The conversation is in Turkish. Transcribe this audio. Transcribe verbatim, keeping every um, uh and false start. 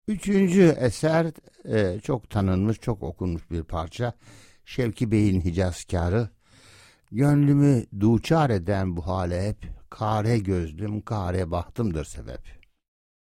Üçüncü eser e, çok tanınmış, çok okunmuş bir parça. Şevki Bey'in Hicazkarı. Gönlümü duçar eden bu hale hep, kare gözlüm, kare bahtımdır sebep.